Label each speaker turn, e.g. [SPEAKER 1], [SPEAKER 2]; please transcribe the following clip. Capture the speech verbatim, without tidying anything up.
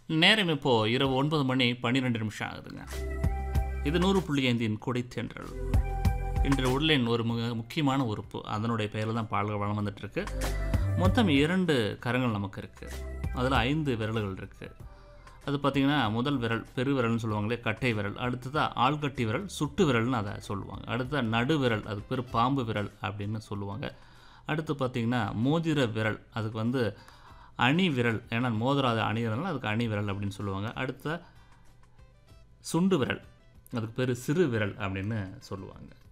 [SPEAKER 1] நேரம் இப்போது இரவு ஒன்பது மணி பன்னிரெண்டு நிமிஷம் ஆகுதுங்க. இது நூறு புள்ளி ஐந்தின் கொடைத்தென்றல். இன்று உடலின் ஒரு மிக முக்கியமான உறுப்பு, அதனுடைய பெயரில் தான் பால்கள் வளம் வந்துட்டுருக்கு. மொத்தம் இரண்டு கரங்கள் நமக்கு இருக்குது. அதில் ஐந்து விரல்கள் இருக்குது. அது பார்த்திங்கன்னா முதல் விரல் பெரு விரல்னு சொல்லுவாங்களே, கட்டை விரல். அடுத்ததாக ஆள்கட்டி விரல், சுட்டு விரல்னு அதை சொல்லுவாங்க. அடுத்ததாக நடு விரல், அதுக்கு பேர் பாம்பு விரல் அப்படின்னு சொல்லுவாங்க. அடுத்து பார்த்திங்கன்னா மோதிர விரல், அதுக்கு வந்து அணி விரல், ஏன்னா மோதிராத அணிகிறதுனால அதுக்கு அணி விரல் அப்படின்னு சொல்லுவாங்க. அடுத்த சுண்டு விரல், அதுக்கு பேர் சிறு விரல் அப்படின்னு சொல்லுவாங்க.